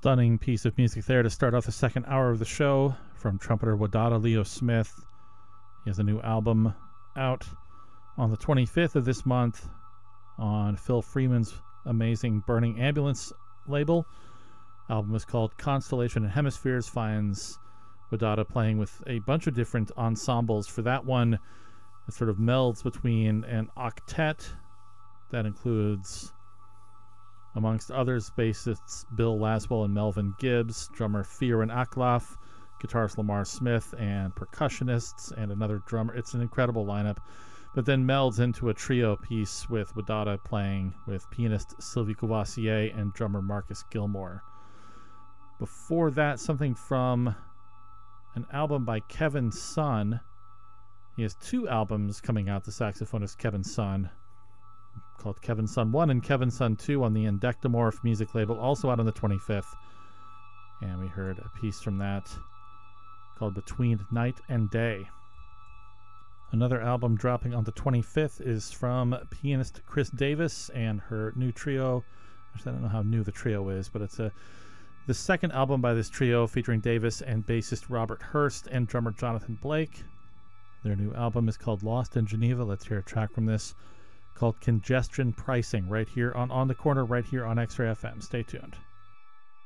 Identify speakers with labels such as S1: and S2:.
S1: Stunning piece of music there to start off the second hour of the show from trumpeter Wadada Leo Smith. He has a new album out on the 25th of this month on Phil Freeman's amazing Burning Ambulance label. Album is called Constellation and Hemispheres. Finds Wadada playing with a bunch of different ensembles. For that one, it sort of melds between an octet that includes, amongst others, bassists Bill Laswell and Melvin Gibbs, drummer Fiorin Aklaf, guitarist Lamar Smith, and percussionists, and another drummer. It's an incredible lineup, but then melds into a trio piece with Wadada playing with pianist Sylvie Courvoisier and drummer Marcus Gilmore. Before that, something from an album by Kevin Sun. He has two albums coming out, the saxophonist Kevin Sun, called Kevin Sun 1 and Kevin Sun 2 on the Indectomorph music label, also out on the 25th. And we heard a piece from that called Between Night and Day. Another album dropping on the 25th is from pianist Chris Davis and her new trio. Actually, I don't know how new the trio is, but it's the second album by this trio featuring Davis and bassist Robert Hurst and drummer Jonathan Blake. Their new album is called Lost in Geneva. Let's hear a track from this called Congestion Pricing right here on the Corner, right here on X-Ray FM. Stay tuned.